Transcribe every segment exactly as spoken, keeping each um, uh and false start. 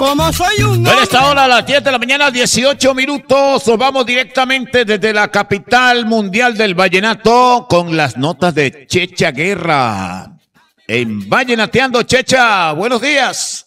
Como soy un hombre. En esta hora, a las diez de la mañana, dieciocho minutos, nos vamos directamente desde la capital mundial del vallenato con las notas de Checha Guerra. En Vallenateando, Checha, buenos días.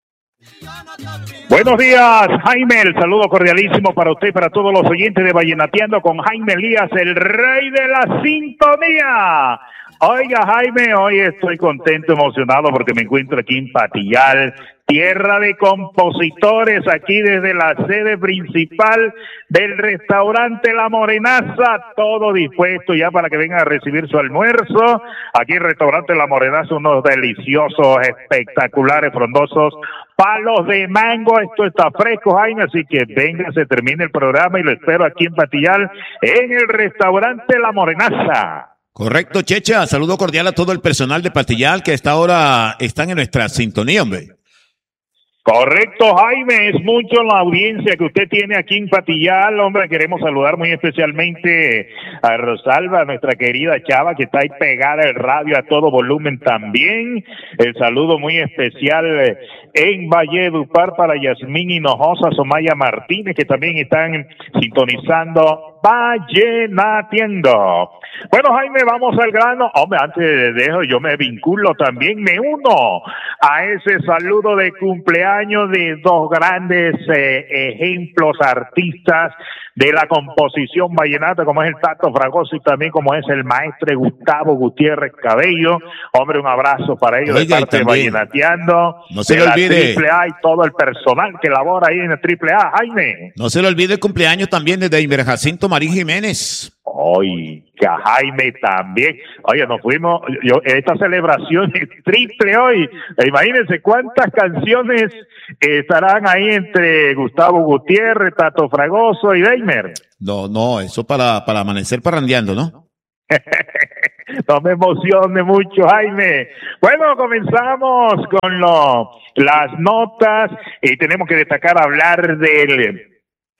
Buenos días, Jaime, el saludo cordialísimo para usted y para todos los oyentes de Vallenateando con Jaime Elías, el rey de la sintonía. Oiga, Jaime, hoy estoy contento, emocionado porque me encuentro aquí en Patillal, tierra de compositores, aquí desde la sede principal del restaurante La Morenaza, todo dispuesto ya para que vengan a recibir su almuerzo. Aquí en el restaurante La Morenaza, unos deliciosos, espectaculares, frondosos palos de mango. Esto está fresco, Jaime, así que venga, se termine el programa y lo espero aquí en Patillal, en el restaurante La Morenaza. Correcto, Checha. Saludo cordial a todo el personal de Patillal que a esta hora están en nuestra sintonía, hombre. Correcto, Jaime, es mucho la audiencia que usted tiene aquí en Patillal, hombre. Queremos saludar muy especialmente a Rosalba, nuestra querida chava, que está ahí pegada al radio a todo volumen también. El saludo muy especial en Valledupar para Yasmín Hinojosa, Somaya Martínez, que también están sintonizando Vallenateando. Bueno, Jaime, vamos al grano. Hombre, antes de dejo, yo me vinculo también, me uno a ese saludo de cumpleaños de dos grandes eh, ejemplos artistas de la composición vallenata, como es el Tato Fragoso y también como es el maestro Gustavo Gutiérrez Cabello. Hombre, un abrazo para ellos. Oiga, de parte de Vallenateando, no se de le la olvide Triple A y todo el personal que labora ahí en el Triple A, Jaime. No se le olvide el cumpleaños también de Deimer Jacinto Marín Jiménez. Oiga, Jaime también. Oye, nos fuimos, yo, esta celebración es triple hoy. Imagínense cuántas canciones estarán ahí entre Gustavo Gutiérrez, Tato Fragoso y Deimer. No, no, eso para, para amanecer parrandeando, ¿no? No me emocione mucho, Jaime. Bueno, comenzamos con lo, las notas y tenemos que destacar hablar del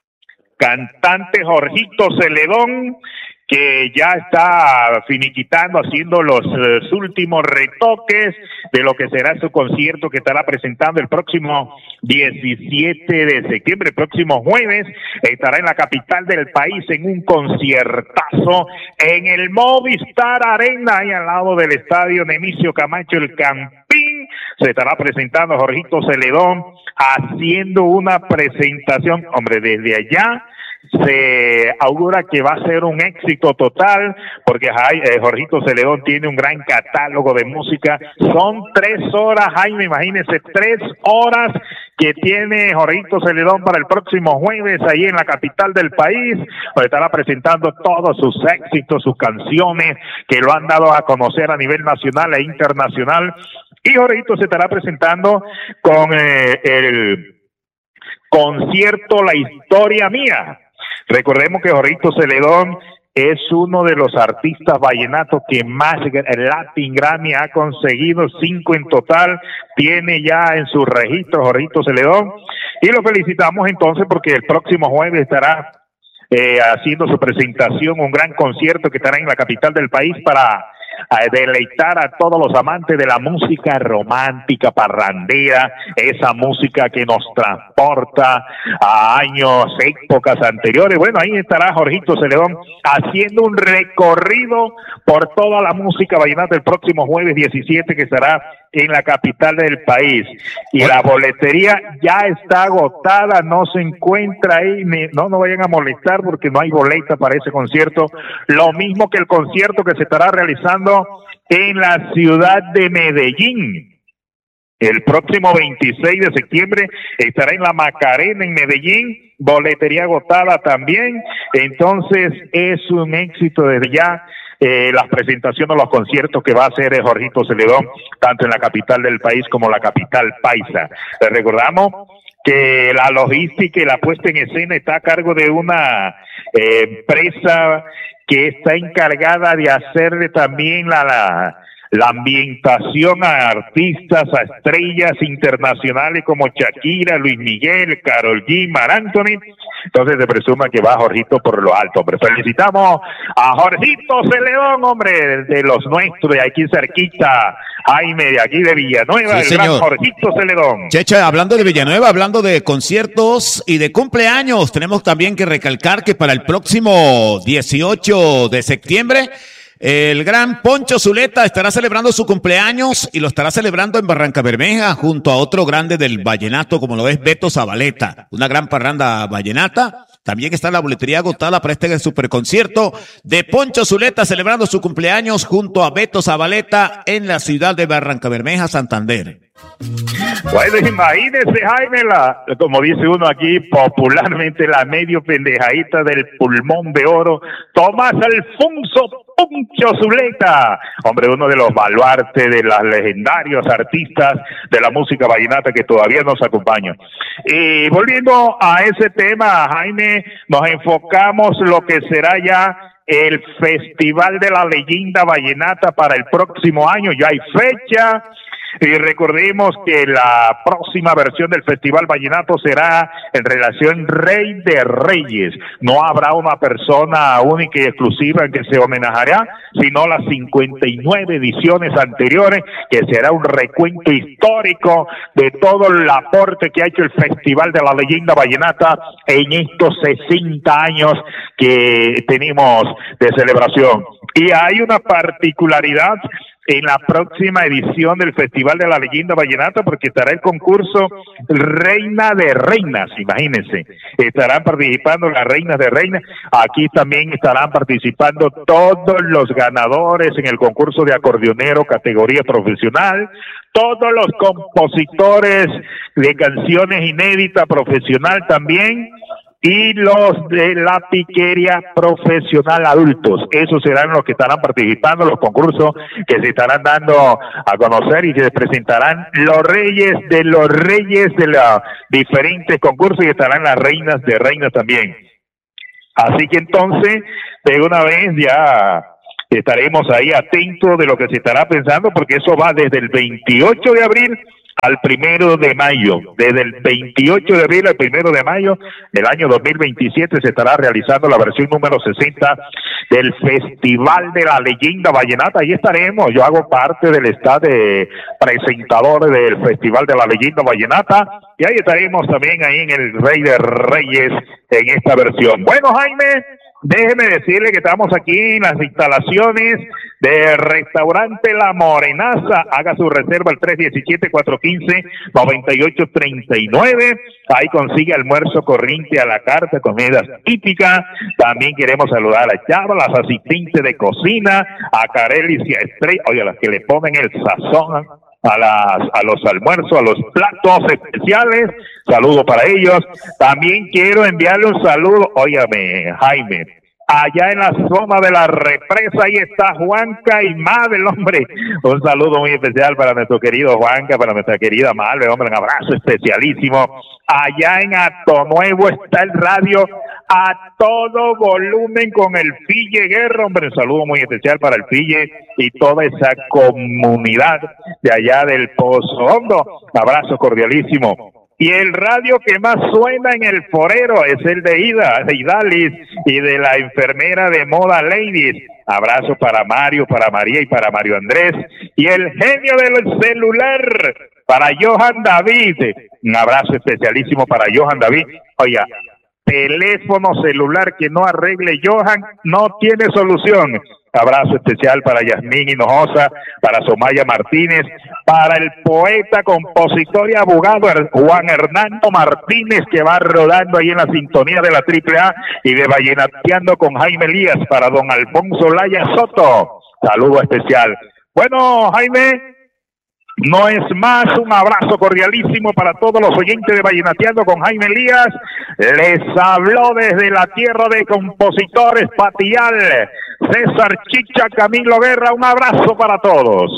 cantante Jorgito Celedón, que ya está finiquitando, haciendo los uh, últimos retoques de lo que será su concierto que estará presentando el próximo diecisiete de septiembre, el próximo jueves. Estará en la capital del país en un conciertazo en el Movistar Arena, ahí al lado del estadio Nemesio Camacho, el Campín. Se estará presentando Jorgito Celedón, haciendo una presentación, hombre, desde allá se augura que va a ser un éxito total, porque eh, Jorgito Celedón tiene un gran catálogo de música. Son tres horas, Jaime, imagínense, tres horas que tiene Jorgito Celedón para el próximo jueves ahí en la capital del país, donde estará presentando todos sus éxitos, sus canciones que lo han dado a conocer a nivel nacional e internacional. Y Jorgito se estará presentando con eh, el concierto La Historia Mía. Recordemos que Jorgito Celedón es uno de los artistas vallenatos que más Latin Grammy ha conseguido, cinco en total, tiene ya en su registro Jorgito Celedón, y lo felicitamos entonces porque el próximo jueves estará eh, haciendo su presentación, un gran concierto que estará en la capital del país para a deleitar a todos los amantes de la música romántica, parrandera, esa música que nos transporta a años, épocas anteriores. Bueno, ahí estará Jorgito Celedón haciendo un recorrido por toda la música vallenata el próximo jueves diecisiete, que estará en la capital del país. Y la boletería ya está agotada, no se encuentra ahí, ni, no nos vayan a molestar porque no hay boleta para ese concierto. Lo mismo que el concierto que se estará realizando en la ciudad de Medellín. El próximo veintiséis de septiembre estará en la Macarena en Medellín, boletería agotada también. Entonces es un éxito desde ya eh, las presentaciones, los conciertos que va a hacer Jorgito Celedón, tanto en la capital del país como la capital paisa. Les recordamos que la logística y la puesta en escena está a cargo de una eh, empresa que está encargada de hacerle también la, la la ambientación a artistas, a estrellas internacionales como Shakira, Luis Miguel, Karol G, Mar Anthony. Entonces se presuma que va Jorgito por lo alto, hombre. Felicitamos a Jorgito Celedón, hombre, de los nuestros, de aquí cerquita, Jaime, de aquí de Villanueva, sí, el gran Jorgito Celedón. Checha, hablando de Villanueva, hablando de conciertos y de cumpleaños, tenemos también que recalcar que para el próximo dieciocho de septiembre, el gran Poncho Zuleta estará celebrando su cumpleaños y lo estará celebrando en Barrancabermeja junto a otro grande del vallenato, como lo es Beto Zabaleta. Una gran parranda vallenata. También está la boletería agotada para este superconcierto de Poncho Zuleta celebrando su cumpleaños junto a Beto Zabaleta en la ciudad de Barrancabermeja, Santander. Bueno, imagínese, Jaime, la, como dice uno aquí popularmente, la medio pendejadita del pulmón de oro, Tomás Alfonso Poncho Zuleta, hombre, uno de los baluartes de los legendarios artistas de la música vallenata que todavía nos acompaña. Y volviendo a ese tema, Jaime, nos enfocamos lo que será ya el Festival de la Leyenda Vallenata para el próximo año. Ya hay fecha. Y recordemos que la próxima versión del Festival Vallenato será en relación Rey de Reyes. No habrá una persona única y exclusiva en que se homenajeará, sino las cincuenta y nueve ediciones anteriores, que será un recuento histórico de todo el aporte que ha hecho el Festival de la Leyenda Vallenata en estos sesenta años que tenemos de celebración. Y hay una particularidad en la próxima edición del Festival de la Leyenda Vallenata, porque estará el concurso Reina de Reinas, imagínense, estarán participando las reinas de reinas. Aquí también estarán participando todos los ganadores en el concurso de acordeonero categoría profesional, todos los compositores de canciones inéditas profesional también, y los de la piquería profesional adultos. Esos serán los que estarán participando en los concursos que se estarán dando a conocer y se presentarán los reyes de los reyes de los diferentes concursos, y estarán las reinas de reinas también. Así que entonces, de una vez ya estaremos ahí atentos de lo que se estará pensando, porque eso va desde el veintiocho de abril al primero de mayo. Desde el veintiocho de abril al primero de mayo del año dos mil veintisiete se estará realizando la versión número sesenta del Festival de la Leyenda Vallenata. Ahí estaremos, yo hago parte del staff de presentadores del Festival de la Leyenda Vallenata, y ahí estaremos también ahí en el Rey de Reyes en esta versión. Bueno, Jaime, déjeme decirle que estamos aquí en las instalaciones del restaurante La Morenaza. Haga su reserva al tres uno siete, cuatro uno cinco, nueve ocho tres nueve. Ahí consigue almuerzo corriente a la carta, comidas típicas. También queremos saludar a Chava, las asistentes de cocina, a Carelis y a Estrella, oye, las que le ponen el sazón a las a los almuerzos, a los platos especiales. Saludo para ellos. También quiero enviarle un saludo, óyame, Jaime, allá en la zona de la represa, ahí está Juanca y Mabel, hombre. Un saludo muy especial para nuestro querido Juanca, para nuestra querida Mabel, hombre, un abrazo especialísimo. Allá en Atonuevo está el radio a todo volumen con el Fille Guerra, hombre, un saludo muy especial para el Fille y toda esa comunidad de allá del Pozo Hondo. Abrazo cordialísimo. Y el radio que más suena en el Forero es el de Ida, de Idalis y de la enfermera de Moda Ladies. Abrazo para Mario, para María y para Mario Andrés. Y el genio del celular para Johan David. Un abrazo especialísimo para Johan David. Oiga, teléfono celular que no arregle Johan no tiene solución. Abrazo especial para Yasmín Hinojosa, para Somaya Martínez, para el poeta, compositor y abogado Juan Hernando Martínez, que va rodando ahí en la sintonía de la triple A y de Vallenateando con Jaime Elías, para don Alfonso Laya Soto. Saludo especial. Bueno, Jaime, no es más, un abrazo cordialísimo para todos los oyentes de Vallenateando con Jaime Elías. Les habló desde la tierra de compositores Patial, César Chicha Camilo Guerra. Un abrazo para todos.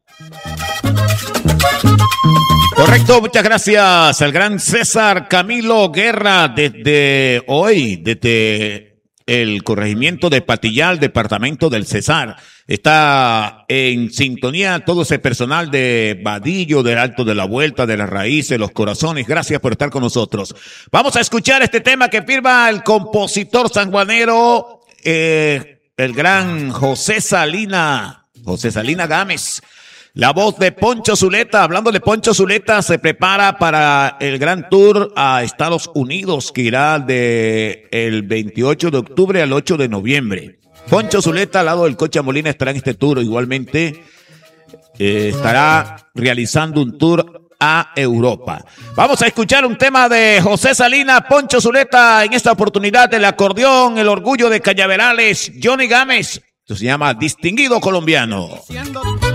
Correcto, muchas gracias al gran César Camilo Guerra desde hoy, desde el corregimiento de Patillal, departamento del Cesar. Está en sintonía todo ese personal de Vadillo, del Alto de la Vuelta, de las Raíces, Los Corazones. Gracias por estar con nosotros. Vamos a escuchar este tema que firma el compositor sanjuanero, eh, el gran José Salina, José Salina Gámez. La voz de Poncho Zuleta. Hablando de Poncho Zuleta, se prepara para el gran tour a Estados Unidos, que irá de el veintiocho de octubre al ocho de noviembre. Poncho Zuleta, al lado del Cocha Molina, estará en este tour. Igualmente eh, estará realizando un tour a Europa. Vamos a escuchar un tema de José Salina, Poncho Zuleta, en esta oportunidad del acordeón, el orgullo de Cañaverales, Johnny Gámez. Esto se llama Distinguido Colombiano.